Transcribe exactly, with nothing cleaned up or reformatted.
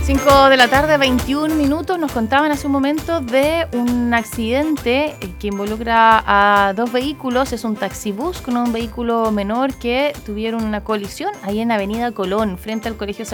cinco de la tarde, veintiún minutos. Nos contaban hace un momento de un accidente que involucra a dos vehículos. Es un taxibús con un vehículo menor que tuvieron una colisión ahí en Avenida Colón, frente al Colegio